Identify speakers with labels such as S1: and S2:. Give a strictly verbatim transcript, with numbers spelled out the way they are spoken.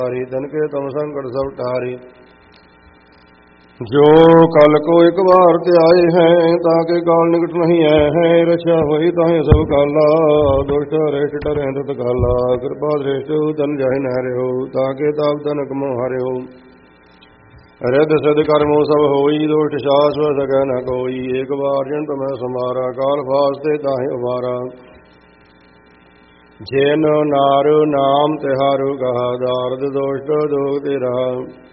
S1: ਤਨ ਕੇ ਤਮ ਸੰਕਟ ਸਭ ਟਾਰੀ। ਜੋ ਕਲ ਕੋ ਇੱਕ ਵਾਰ ਤੇ ਆਏ ਹੈ, ਤਾਂ ਕੇ ਕਾਲ ਨਿਕਟ ਨਹੀਂ ਆਏ ਹੈ। ਰਛਾ ਹੋਈ ਤਾਹੇ ਸਭ ਕਾਲਾ, ਦੁਸ਼ਟ ਰਿਸ਼ਟ ਟਰੈ ਤਤ ਕਾਲਾ। ਕਿਰਪਾ ਦ੍ਰਿਸ਼ਟ ਤਨ ਜਾਹਿ ਨ ਹਰਿਓ, ਤਾਂ ਕੇ ਤਾਪ ਤਨਕ ਮੋਹ ਹਰਿਓ। ਰਿੱਧ ਸਿੱਧ ਕਰਮੋ ਸਭ ਹੋਈ, ਦੁਸ਼ਟ ਸਾਸ ਵ ਸਕੈ ਨ ਕੋਈ। ਏਕ ਵਾਰ ਜਨ ਤਮੈ ਸਮਾਰਾ, ਕਾਲ ਫਾਸਤੇ ਤਾਹੇ ਉਬਾਰਾ। ਜਿਨ ਨਾਰ ਨਾਮ ਤਿਹਾਰੂ ਕਹਾ, ਦਾਰਦ ਦੁਸ਼ਟ ਦੋਖ ਤੇ ਰਹਾ।